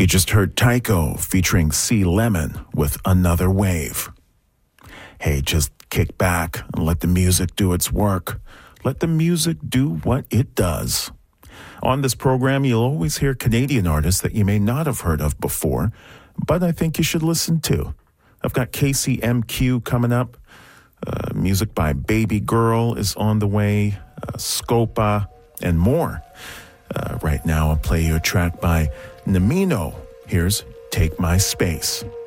You just heard Tycho featuring C. Lemon with Another Wave. Hey, just kick back and let the music do its work. Let the music do what it does. On this program, you'll always hear Canadian artists that you may not have heard of before, but I think you should listen to. I've got KCMQ coming up. Music by Baby Girl is on the way, Scopa, and more. Right now, I'll play you a track by Namino. Here's Take My Space.